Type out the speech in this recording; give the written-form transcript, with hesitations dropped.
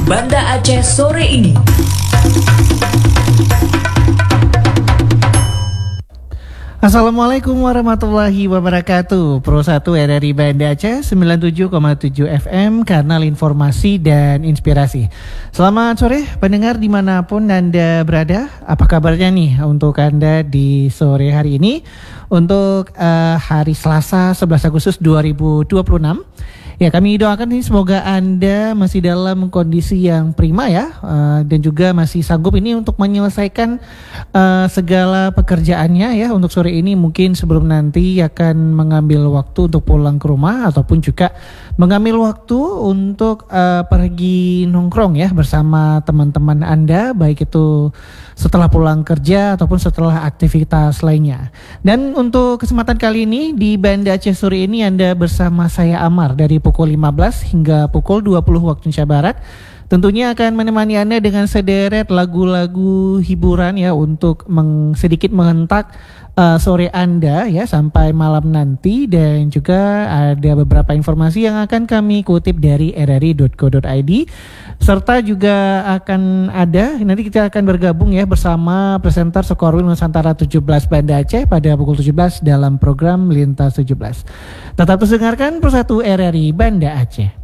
Banda Aceh sore ini. Assalamualaikum warahmatullahi wabarakatuh. Pro 1 RRI Banda Aceh 97,7 FM, kanal informasi dan inspirasi. Selamat sore pendengar dimanapun Anda berada. Apa kabarnya nih untuk Anda di sore hari ini? Untuk hari Selasa 11 Agustus 2026. Ya, kami doakan nih semoga Anda masih dalam kondisi yang prima ya, dan juga masih sanggup ini untuk menyelesaikan segala pekerjaannya ya untuk sore ini, mungkin sebelum nanti akan mengambil waktu untuk pulang ke rumah ataupun juga mengambil waktu untuk pergi nongkrong ya bersama teman-teman Anda, baik itu setelah pulang kerja ataupun setelah aktivitas lainnya. Dan untuk kesempatan kali ini di Banda Aceh sore ini Anda bersama saya Amar dari pukul 15 hingga pukul 20 waktu Indonesia Barat. Tentunya akan menemani Anda dengan sederet lagu-lagu hiburan ya untuk sedikit menghentak sore Anda ya sampai malam nanti, dan juga ada beberapa informasi yang akan kami kutip dari rri.co.id, serta juga akan ada nanti kita akan bergabung ya bersama presenter Sekorwil Nusantara 17 Banda Aceh pada pukul 17 dalam program Lintas 17. Tetap terus dengarkan Pro 1 RRI Banda Aceh.